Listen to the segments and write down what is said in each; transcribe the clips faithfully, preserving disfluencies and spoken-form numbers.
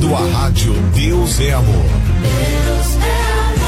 ouvindo a rádio Deus é Amor. Deus é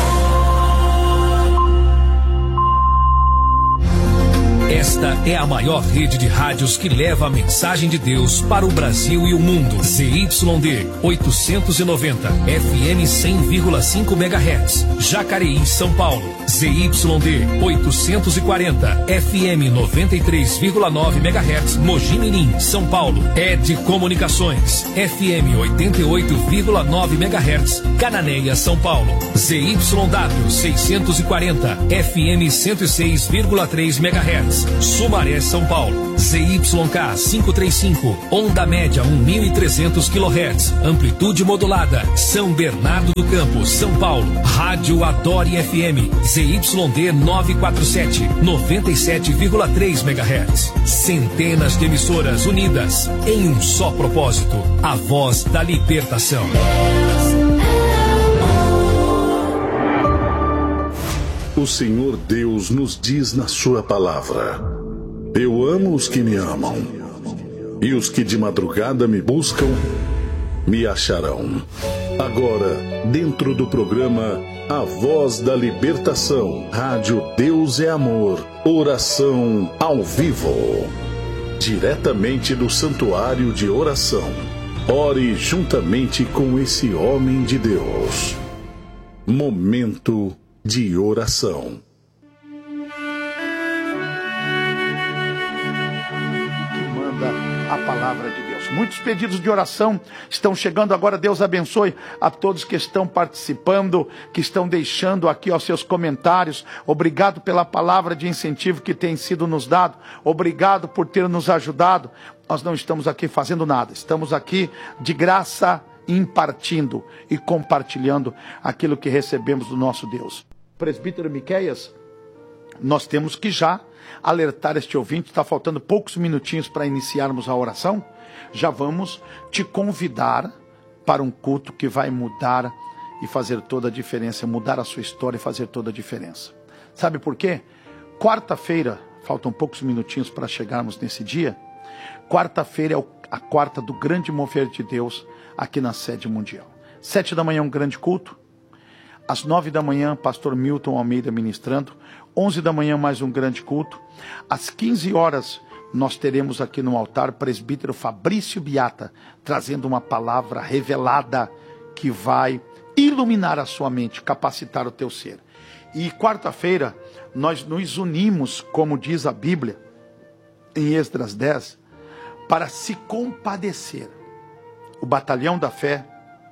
Esta é a maior rede de rádios que leva a mensagem de Deus para o Brasil e o mundo. Z Y D oitocentos e noventa, F M cem vírgula cinco megahertz, Jacareí, São Paulo. Z Y D oitocentos e quarenta, F M noventa e três vírgula nove megahertz, Mogi Mirim, São Paulo. Ed Comunicações, F M oitenta e oito vírgula nove megahertz, Cananéia, São Paulo. Z Y W seiscentos e quarenta, F M cento e seis vírgula três megahertz, Sumaré, São Paulo. Z Y K quinhentos e trinta e cinco, onda média mil e trezentos quilohertz, amplitude modulada, São Bernardo do Campo, São Paulo. Rádio Adore F M, Z Y D novecentos e quarenta e sete, noventa e sete vírgula três megahertz. Centenas de emissoras unidas em um só propósito, a voz da libertação. O Senhor Deus nos diz na sua palavra: eu amo os que me amam, e os que de madrugada me buscam, me acharão. Agora, dentro do programa A Voz da Libertação, Rádio Deus é Amor, oração ao vivo, diretamente do Santuário de Oração. Ore juntamente com esse homem de Deus. Momento de oração. Que manda a palavra de Deus. Muitos pedidos de oração estão chegando agora. Deus abençoe a todos que estão participando, que estão deixando aqui os seus comentários. Obrigado pela palavra de incentivo que tem sido nos dado. Obrigado por ter nos ajudado. Nós não estamos aqui fazendo nada. Estamos aqui de graça, impartindo e compartilhando aquilo que recebemos do nosso Deus. Presbítero Miqueias, nós temos que já alertar este ouvinte. Está faltando poucos minutinhos para iniciarmos a oração. Já vamos te convidar para um culto que vai mudar e fazer toda a diferença, mudar a sua história e fazer toda a diferença. Sabe por quê? Quarta-feira, faltam poucos minutinhos para chegarmos nesse dia. Quarta-feira é a quarta do grande mover de Deus aqui na sede mundial. Sete da manhã um grande culto. Às nove da manhã, pastor Milton Almeida ministrando. Onze da manhã, mais um grande culto. Às quinze horas, nós teremos aqui no altar presbítero Fabrício Biata, trazendo uma palavra revelada que vai iluminar a sua mente, capacitar o teu ser. E quarta-feira, nós nos unimos, como diz a Bíblia, em Esdras dez, para se compadecer. O batalhão da fé,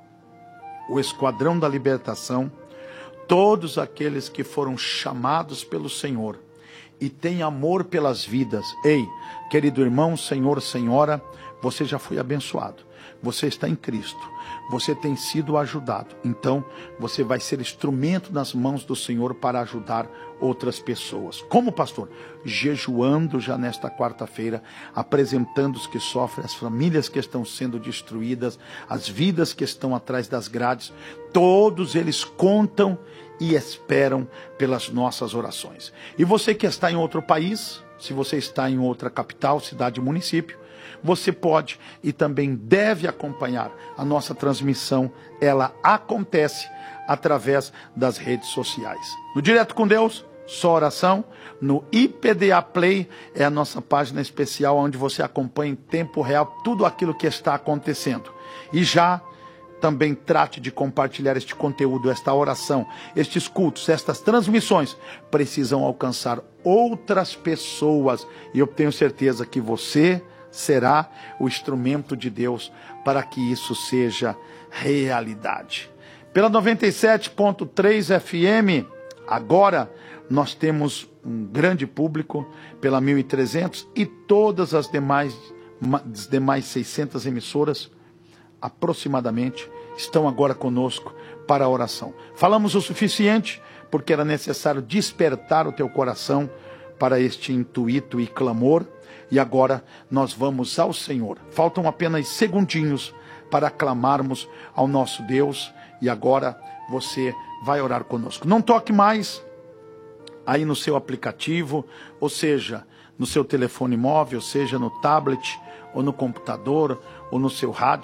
o esquadrão da libertação, todos aqueles que foram chamados pelo Senhor e têm amor pelas vidas. Ei, querido irmão, senhor, senhora, você já foi abençoado. Você está em Cristo. Você tem sido ajudado. Então, você vai ser instrumento nas mãos do Senhor para ajudar outras pessoas. Como, pastor? Jejuando já nesta quarta-feira, apresentando os que sofrem, as famílias que estão sendo destruídas, as vidas que estão atrás das grades. Todos eles contam e esperam pelas nossas orações. E você que está em outro país, se você está em outra capital, cidade, município, você pode e também deve acompanhar a nossa transmissão. Ela acontece através das redes sociais. No Direto com Deus, só oração. No I P D A Play é a nossa página especial onde você acompanha em tempo real tudo aquilo que está acontecendo. E já também trate de compartilhar este conteúdo, esta oração, estes cultos, estas transmissões precisam alcançar outras pessoas. E eu tenho certeza que você será o instrumento de Deus para que isso seja realidade. Pela noventa e sete ponto três F M, agora nós temos um grande público, pela mil e trezentos e todas as demais, as demais seiscentas emissoras, aproximadamente, estão agora conosco para a oração. Falamos o suficiente porque era necessário despertar o teu coração para este intuito e clamor. E agora nós vamos ao Senhor. Faltam apenas segundinhos para clamarmos ao nosso Deus. E agora você vai orar conosco. Não toque mais aí no seu aplicativo, ou seja, no seu telefone móvel, seja no tablet, ou no computador, ou no seu rádio.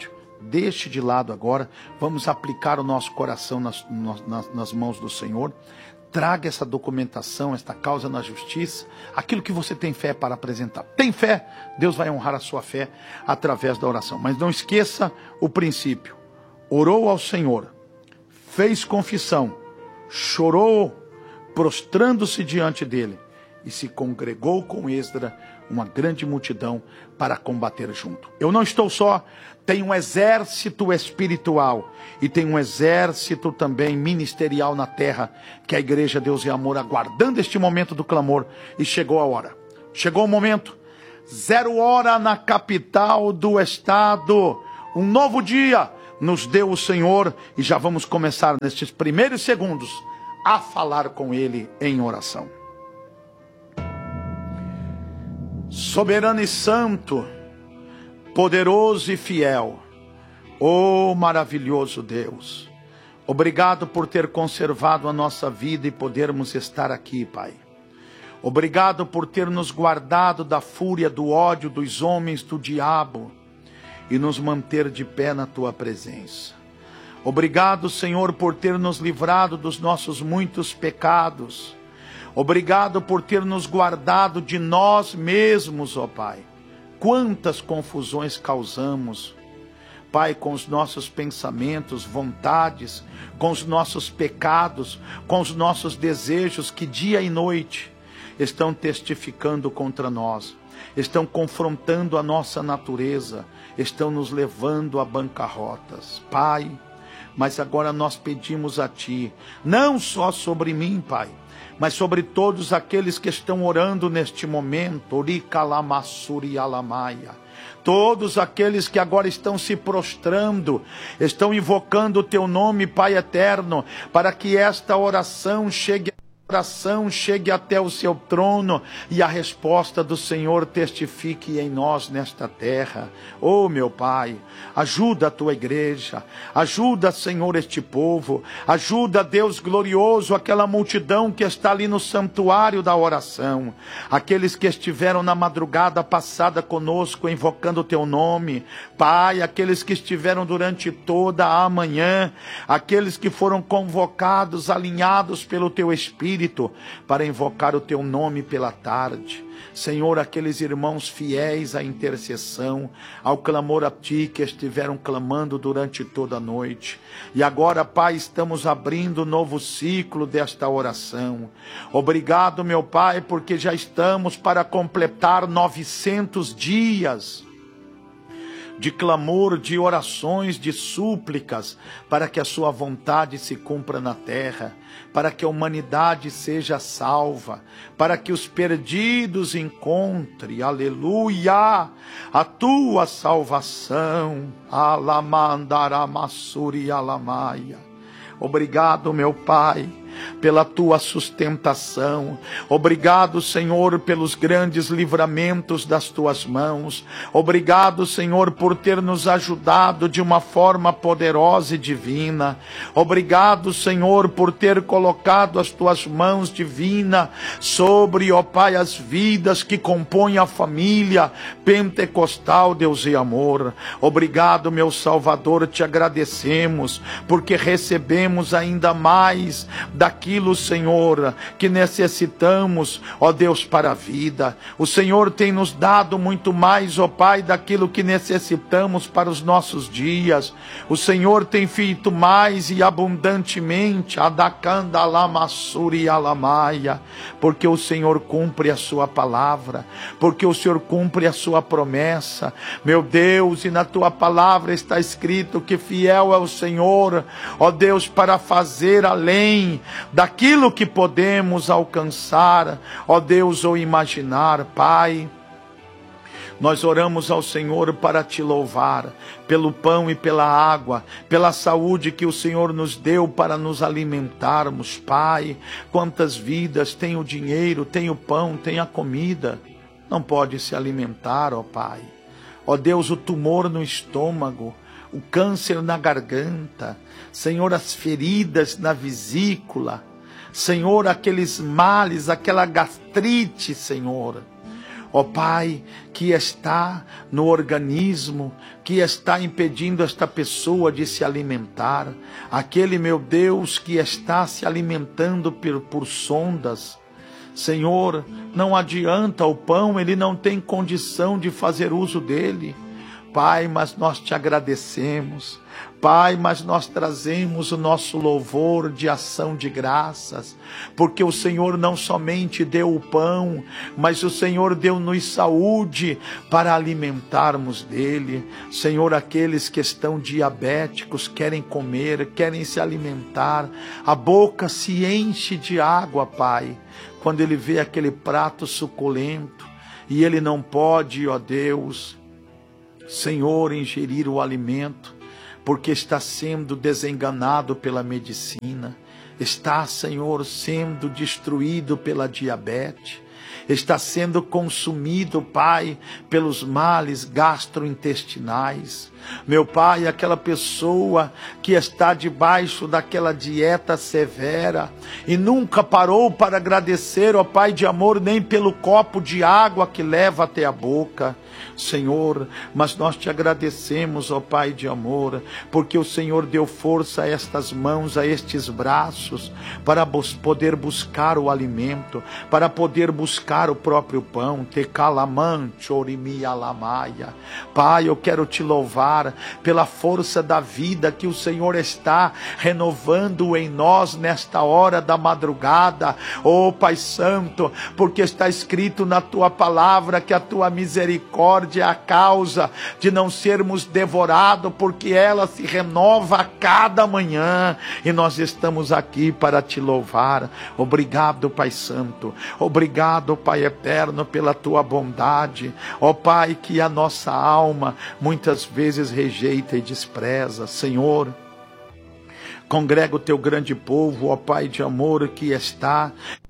deixe de lado agora, vamos aplicar o nosso coração nas, nas, nas mãos do Senhor. Traga essa documentação, esta causa na justiça, aquilo que você tem fé para apresentar. Tem fé, Deus vai honrar a sua fé através da oração. Mas não esqueça o princípio. Orou ao Senhor, fez confissão, chorou, prostrando-se diante dele, e se congregou com Esdra uma grande multidão para combater junto. Eu não estou só, tem um exército espiritual e tem um exército também ministerial na terra, que é a Igreja Deus e Amor, aguardando este momento do clamor. E chegou a hora, chegou o momento, zero hora na capital do estado, um novo dia nos deu o Senhor, e já vamos começar nestes primeiros segundos a falar com Ele em oração. Soberano e santo, poderoso e fiel, oh maravilhoso Deus, obrigado por ter conservado a nossa vida e podermos estar aqui, Pai. Obrigado por ter nos guardado da fúria, do ódio dos homens, do diabo, e nos manter de pé na Tua presença. Obrigado, Senhor, por ter nos livrado dos nossos muitos pecados. Obrigado por ter nos guardado de nós mesmos, ó Pai. Quantas confusões causamos, Pai, com os nossos pensamentos, vontades, com os nossos pecados, com os nossos desejos, que dia e noite estão testificando contra nós, estão confrontando a nossa natureza, estão nos levando a bancarrotas. Pai, mas agora nós pedimos a Ti, não só sobre mim, Pai, mas sobre todos aqueles que estão orando neste momento, todos aqueles que agora estão se prostrando, estão invocando o Teu nome, Pai eterno, para que esta oração chegue oração chegue até o Seu trono e a resposta do Senhor testifique em nós nesta terra. Oh meu Pai, ajuda a Tua igreja, ajuda, Senhor, este povo, ajuda, Deus glorioso, aquela multidão que está ali no santuário da oração, aqueles que estiveram na madrugada passada conosco invocando o Teu nome, Pai, aqueles que estiveram durante toda a manhã, aqueles que foram convocados, alinhados pelo Teu Espírito para invocar o Teu nome pela tarde. Senhor, aqueles irmãos fiéis à intercessão, ao clamor a Ti, que estiveram clamando durante toda a noite. E agora, Pai, estamos abrindo um novo ciclo desta oração. Obrigado, meu Pai, porque já estamos para completar novecentos dias de clamor, de orações, de súplicas, para que a Sua vontade se cumpra na terra, para que a humanidade seja salva, para que os perdidos encontrem, aleluia, a Tua salvação. Alamandaramasuri alamaia. Obrigado, meu Pai, pela Tua sustentação. Obrigado, Senhor, pelos grandes livramentos das Tuas mãos. Obrigado, Senhor, por ter nos ajudado de uma forma poderosa e divina. Obrigado, Senhor, por ter colocado as Tuas mãos divinas sobre, ó Pai, as vidas que compõem a família pentecostal, Deus e amor. Obrigado, meu Salvador, te agradecemos, porque recebemos ainda mais daquilo, Senhor, que necessitamos, ó Deus, para a vida. O Senhor tem nos dado muito mais, ó Pai, daquilo que necessitamos para os nossos dias. O Senhor tem feito mais e abundantemente, adakanda lamassuri alamaia, porque o Senhor cumpre a Sua palavra, porque o Senhor cumpre a Sua promessa, meu Deus, e na Tua palavra está escrito que fiel é o Senhor, ó Deus, para fazer além daquilo que podemos alcançar, ó Deus, ou imaginar. Pai, nós oramos ao Senhor para Te louvar pelo pão e pela água, pela saúde que o Senhor nos deu para nos alimentarmos. Pai, quantas vidas tem o dinheiro, tem o pão, tem a comida, não pode se alimentar, ó Pai. Ó Deus, o tumor no estômago, o câncer na garganta, Senhor, as feridas na vesícula, Senhor, aqueles males, aquela gastrite, Senhor. ó Pai, que está no organismo, que está impedindo esta pessoa de se alimentar, aquele, meu Deus, que está se alimentando por, por sondas. Senhor, não adianta o pão, ele não tem condição de fazer uso dele. Pai, mas nós te agradecemos. Pai, mas nós trazemos o nosso louvor de ação de graças, porque o Senhor não somente deu o pão, mas o Senhor deu-nos saúde para alimentarmos dele. Senhor, aqueles que estão diabéticos, querem comer, querem se alimentar, a boca se enche de água, Pai, quando ele vê aquele prato suculento, e ele não pode, ó Deus, Senhor, ingerir o alimento, porque está sendo desenganado pela medicina, está, Senhor, sendo destruído pela diabetes, está sendo consumido, Pai, pelos males gastrointestinais. Meu Pai, aquela pessoa que está debaixo daquela dieta severa e nunca parou para agradecer, ó Pai de amor, nem pelo copo de água que leva até a boca. Senhor, mas nós te agradecemos, ó Pai de amor, porque o Senhor deu força a estas mãos, a estes braços, para bus- poder buscar o alimento, para poder buscar o próprio pão. Te calaman, chorimi alamaia. Pai, eu quero te louvar pela força da vida que o Senhor está renovando em nós nesta hora da madrugada, ó Pai Santo, porque está escrito na tua palavra que a tua misericórdia é a causa de não sermos devorados, porque ela se renova a cada manhã, e nós estamos aqui para te louvar. Obrigado, Pai Santo, obrigado, Pai Eterno, pela tua bondade, ó Pai, que a nossa alma muitas vezes rejeita e despreza. Senhor, congrega o teu grande povo, ó Pai de amor, que está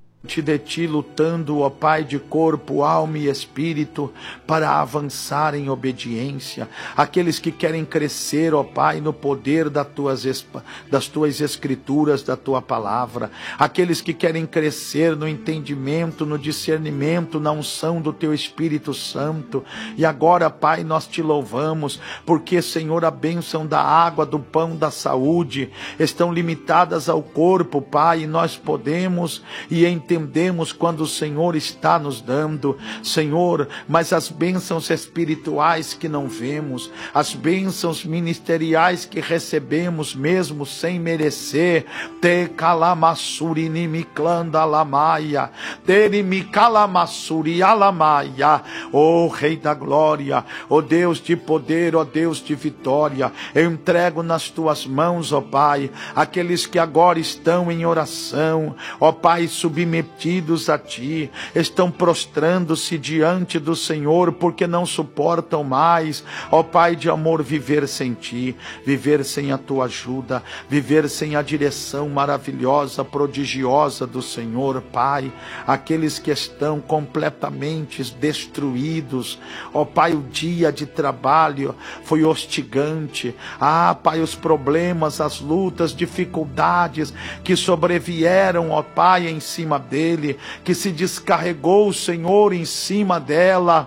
de ti lutando, ó Pai, de corpo, alma e espírito, para avançar em obediência. Aqueles que querem crescer, ó Pai, no poder das tuas, das tuas escrituras, da tua palavra. Aqueles que querem crescer no entendimento, no discernimento, na unção do teu Espírito Santo. E agora, Pai, nós te louvamos, porque, Senhor, a bênção da água, do pão, da saúde, estão limitadas ao corpo, Pai, e nós podemos e entendemos Entendemos quando o Senhor está nos dando, Senhor, mas as bênçãos espirituais que não vemos, as bênçãos ministeriais que recebemos mesmo sem merecer, te calamassuri nimiclanda alamaia, terimi calamassuri alamaia, ó Rei da Glória, ó Deus de poder, ó Deus de vitória, eu entrego nas tuas mãos, ó Pai, aqueles que agora estão em oração, ó Pai, submetidos a ti, estão prostrando-se diante do Senhor, porque não suportam mais, ó Pai de amor, viver sem ti, viver sem a tua ajuda, viver sem a direção maravilhosa, prodigiosa do Senhor, Pai. Aqueles que estão completamente destruídos, ó Pai, o dia de trabalho foi hostigante, ah Pai, os problemas, as lutas, dificuldades que sobrevieram, ó Pai, em cima dele, que se descarregou o Senhor em cima dela,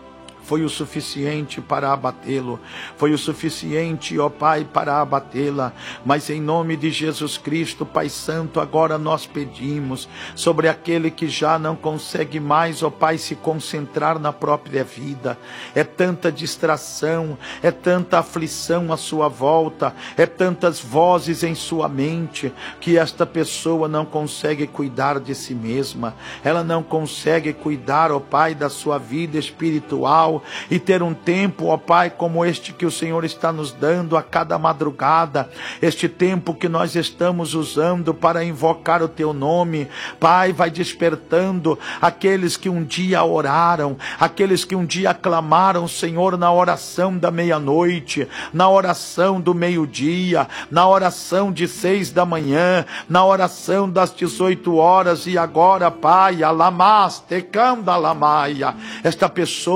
foi o suficiente para abatê-lo, foi o suficiente, ó Pai, para abatê-la. Mas em nome de Jesus Cristo, Pai Santo, agora nós pedimos sobre aquele que já não consegue mais, ó Pai, se concentrar na própria vida. É tanta distração, é tanta aflição à sua volta, é tantas vozes em sua mente, que esta pessoa não consegue cuidar de si mesma, ela não consegue cuidar, ó Pai, da sua vida espiritual, e ter um tempo, ó Pai, como este que o Senhor está nos dando a cada madrugada, este tempo que nós estamos usando para invocar o teu nome. Pai, vai despertando aqueles que um dia oraram, aqueles que um dia clamaram, Senhor, na oração da meia-noite, na oração do meio-dia, na oração de seis da manhã, na oração das dezoito horas, e agora, Pai, alamas, tecanda alamaia, esta pessoa já não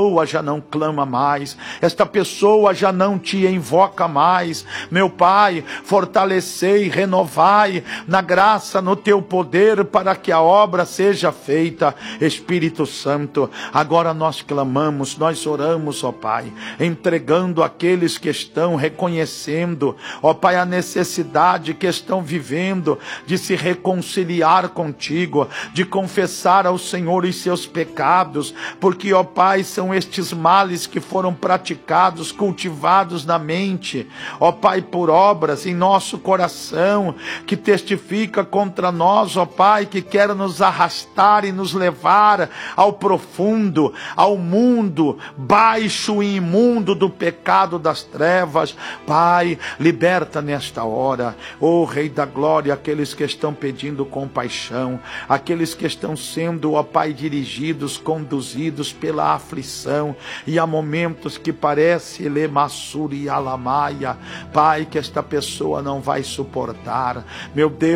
não clama mais, esta pessoa já não te invoca mais. Meu Pai, fortalecei, renovai na graça, no teu poder, para que a obra seja feita. Espírito Santo, agora nós clamamos, nós oramos, ó Pai, entregando aqueles que estão reconhecendo, ó Pai, a necessidade que estão vivendo de se reconciliar contigo, de confessar ao Senhor os seus pecados, porque, ó Pai, são estes males que foram praticados, cultivados na mente, ó Pai, por obras em nosso coração, que testifica contra nós, ó Pai, que quer nos arrastar e nos levar ao profundo, ao mundo baixo e imundo do pecado das trevas. Pai, liberta nesta hora, ó Rei da Glória, aqueles que estão pedindo compaixão, aqueles que estão sendo, ó Pai, dirigidos, conduzidos pela aflição, e há momentos que parece Lemassuri Alamaia, Pai, que esta pessoa não vai suportar. Meu Deus,